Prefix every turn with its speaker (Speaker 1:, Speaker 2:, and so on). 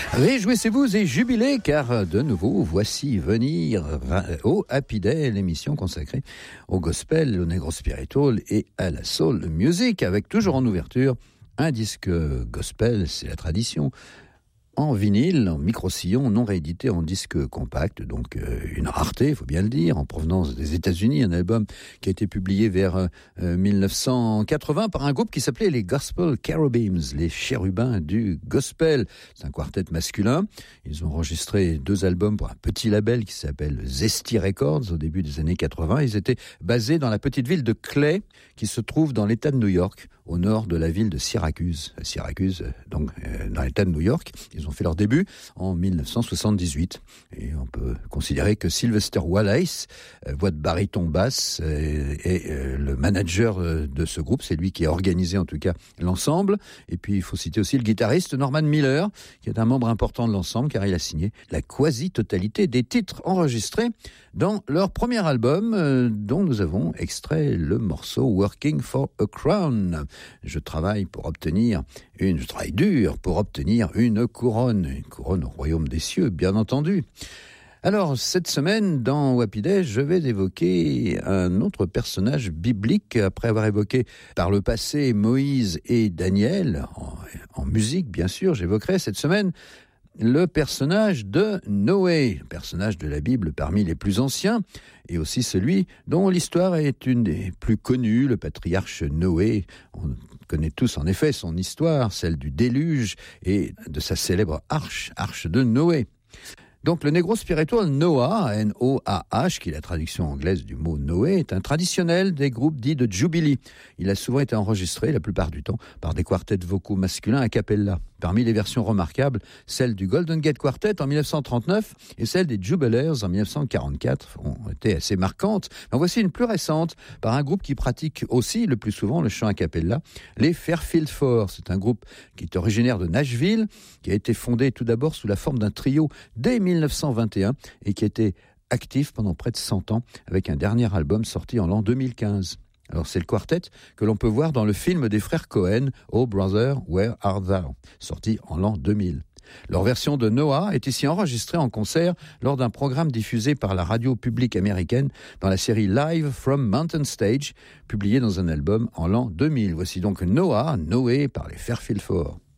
Speaker 1: Réjouissez-vous et jubilez, car de nouveau, voici venir au Happy Day, l'émission consacrée au gospel, au negro spiritual et à la soul music, avec toujours en ouverture un disque gospel, c'est la tradition, en vinyle, en micro-sillon, non réédité en disque compact, donc une rareté, il faut bien le dire, en provenance des États-Unis, un album qui a été publié vers 1980 par un groupe qui s'appelait les Gospel Cherubims, les chérubins du gospel. C'est un quartet masculin. Ils ont enregistré 2 albums pour un petit label qui s'appelle Zesty Records au début des années 80. Ils étaient basés dans la petite ville de Clay, qui se trouve dans l'État de New York, au nord de la ville de Syracuse. Syracuse, donc dans l'État de New York. Ils ont fait leur début en 1978. Et on peut considérer que Sylvester Wallace, voix de baryton basse, est le manager de ce groupe. C'est lui qui a organisé en tout cas l'ensemble. Et puis il faut citer aussi le guitariste Norman Miller, qui est un membre important de l'ensemble, car il a signé la quasi-totalité des titres enregistrés dans leur premier album, dont nous avons extrait le morceau Working for a Crown. Je travaille dur pour obtenir une couronne au royaume des cieux, bien entendu. Alors, cette semaine, dans Happy Day, je vais évoquer un autre personnage biblique, après avoir évoqué par le passé Moïse et Daniel, en musique, bien sûr. J'évoquerai cette semaine le personnage de Noé, personnage de la Bible parmi les plus anciens, et aussi celui dont l'histoire est une des plus connues, le patriarche Noé. On connaît tous en effet son histoire, celle du déluge et de sa célèbre arche de Noé. Donc le negro spiritual Noah, N-O-A-H, qui est la traduction anglaise du mot Noé, est un traditionnel des groupes dits de Jubilee. Il a souvent été enregistré, la plupart du temps, par des quartets vocaux masculins a cappella. Parmi les versions remarquables, celle du Golden Gate Quartet en 1939 et celle des Jubileers en 1944 ont été assez marquantes. En voici une plus récente, par un groupe qui pratique aussi le plus souvent le chant a cappella, les Fairfield Four. C'est un groupe qui est originaire de Nashville, qui a été fondé tout d'abord sous la forme d'un trio dès 1921 et qui a été actif pendant près de 100 ans avec un dernier album sorti en l'an 2015. Alors c'est le quartet que l'on peut voir dans le film des frères Cohen, Oh Brother, Where Art Thou, sorti en l'an 2000. Leur version de Noah est ici enregistrée en concert lors d'un programme diffusé par la radio publique américaine dans la série Live from Mountain Stage, publié dans un album en l'an 2000. Voici donc Noah, Noé par les Fairfield Four.